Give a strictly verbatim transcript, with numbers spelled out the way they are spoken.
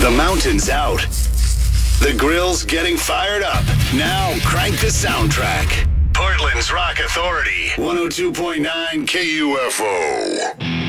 The mountain's out. The grill's getting fired up. Now crank the soundtrack. Portland's Rock Authority. one oh two point nine K U F O.